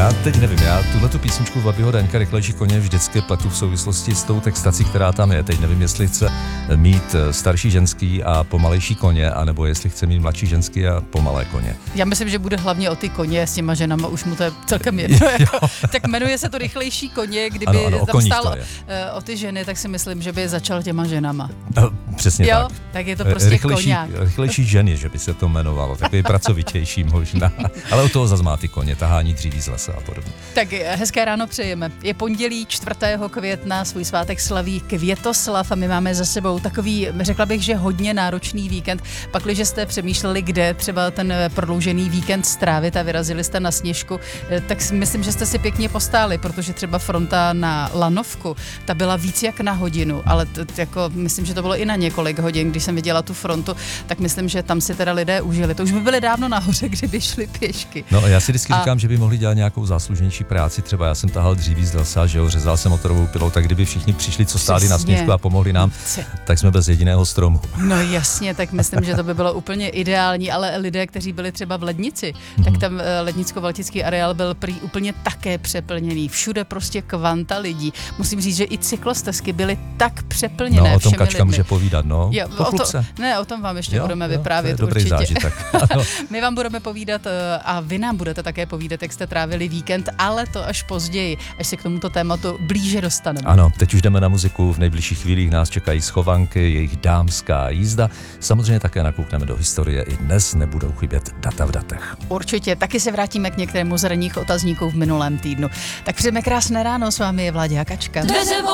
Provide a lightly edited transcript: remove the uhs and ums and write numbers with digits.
Já teď nevím, já tuhletu písničku Vladyho Daňka Rychlejší koně vždycky pletu v souvislosti s tou textací, která tam je. Teď nevím, jestli chce mít starší ženský a pomalejší koně, anebo jestli chce mít mladší ženský a pomalé koně. Já myslím, že bude hlavně o ty koně s těma ženama, už mu to je celkem jedno. Jako, tak jmenuje se to Rychlejší koně, kdyby ano, tam stál o ty ženy, tak si myslím, že by začal těma ženama. Přesně jo? tak. Tak je to prostě koňák. Rychlejší ženy, že by se to jmenovalo. Takový pracovitější možná. Ale u toho zase má ty koně, tahání dříví z lesa a podobně. Tak hezké ráno přejeme. Je pondělí 4. května, svůj svátek slaví Květoslav a my máme za sebou takový, řekla bych, že hodně náročný víkend. Pakliže jste přemýšleli, kde třeba ten prodloužený víkend strávit a vyrazili jste na Sněžku, tak myslím, že jste si pěkně postáli, protože třeba fronta na Lanovku, ta byla víc jak na hodinu, ale jako myslím, že to bylo i na několik hodin, když jsem viděla tu frontu, tak myslím, že tam si teda lidé užili. To už by byli dávno nahoře, kdyby šli pěšky. No a já si vždycky říkám, že by mohli dělat nějakou záslužnější práci. Třeba já jsem tahal dříví z lesa, že jo, řezal jsem motorovou pilou, tak kdyby všichni přišli, co stáli na Sněžku a pomohli nám, tak jsme bez jediného stromu. No jasně, tak myslím, že to by bylo úplně ideální, ale lidé, kteří byli třeba v Lednici, tak tam lednicko-valtický areál byl prý úplně také přeplněný. Všude prostě kvanta lidí. Musím říct, že i cyklostezky byly tak přeplněné. No, o tom Kačka může povídat, no. Jo, o tom vám ještě budeme vyprávět to je dobrý určitě. Zážitek. My vám budeme povídat a vy nám budete také povídat, jak jste trávili víkend, ale to až později, až se k tomuto tématu blíže dostaneme. Ano, teď už jdeme na muziku, v nejbližších chvílích nás čekají schovanky, jejich dámská jízda. Samozřejmě také nakoukneme do historie, i dnes nebudou chybět data v datech. Určitě, taky se vrátíme k některému z ranních otazníků v minulém týdnu. Tak přejeme krásné ráno, s vámi je Vláďa Kačka.